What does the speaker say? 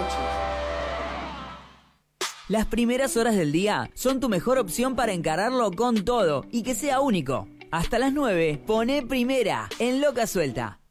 Las primeras horas del día son tu mejor opción para encararlo con todo y que sea único. Hasta las 9, poné Primera en Loca Suelta.